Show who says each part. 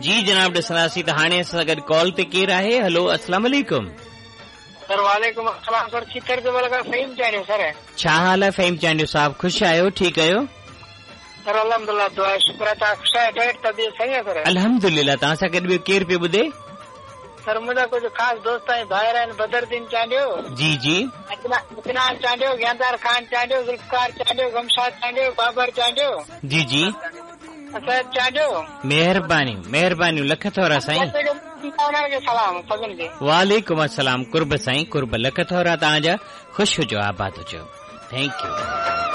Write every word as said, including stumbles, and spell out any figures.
Speaker 1: जी जनाब ॾिसंदासीं त हाणे असां सां गॾु कॉल ते केरु आहे। हलो अस्सलाम वालेकुम।
Speaker 2: सर वालेकुम अस्सलाम सर चितर जो वाला फ़हीम चांडियो सर।
Speaker 1: छा हाल आहे फ़हीम चांडियो साहब, ख़ुशि आहियो, ठीकु आहियो?
Speaker 2: सर अल्हम्दुलिल्लाह दुआ शुक्र आहे, तव्हां ख़ुशि आहियो, तबियत सही आहे सर?
Speaker 1: अल्हम्दुलिल्लाह। तव्हां सां गॾु ॿियो केरु पियो ॿुधे?
Speaker 2: सर मुंहिंजा कुझु ख़ासि दोस्त आहिनि, ॿाहिरि आहिनि, बदरुद्दीन चांडियो,
Speaker 1: जी जी,
Speaker 2: इतनान चांडियो, ज्ञानदार खान चांडियो, ज़ुल्फ़कार चांडियो, गमशाद चांडियो, बाबर चांडियो,
Speaker 1: जी जी,
Speaker 2: असद चांडियो।
Speaker 1: महिरबानी महिरबानी, लख थोरा साईं।
Speaker 2: सलाम सभिनि खे।
Speaker 1: वालेकुम अस्सलाम, कुर्ब साईं कुर्ब, लख थोरा तव्हांजा, ख़ुशि हुजो, आबाद हुजो, थैंक यू।